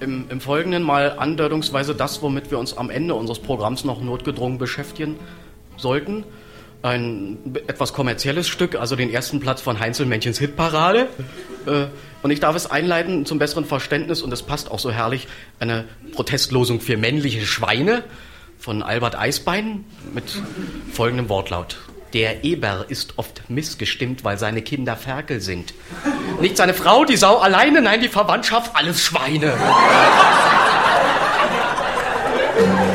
Im Folgenden mal andeutungsweise das, womit wir uns am Ende unseres Programms noch notgedrungen beschäftigen sollten. Ein etwas kommerzielles Stück, also den ersten Platz von Heinzelmännchens Hitparade. Und ich darf es einleiten zum besseren Verständnis, und es passt auch so herrlich, eine Protestlosung für männliche Schweine von Albert Eisbein mit folgendem Wortlaut. Der Eber ist oft missgestimmt, weil seine Kinder Ferkel sind. Nicht seine Frau, die Sau alleine, nein, die Verwandtschaft, alles Schweine.